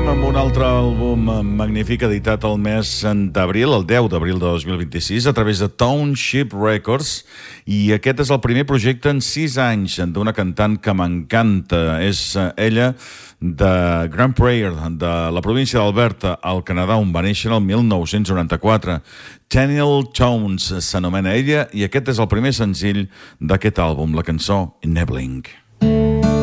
Continuem amb un altre àlbum magnífic editat el mes d'abril, el 10 d'abril de 2026, a través de Township Records, i aquest és el primer projecte en 6 anys d'una cantant que m'encanta. És ella de Grand Prairie, de la província d'Alberta, al Canadà, on va néixer el 1994. Tenniel Townes s'anomena ella, i aquest és el primer senzill d'aquest àlbum, la cançó Enabling.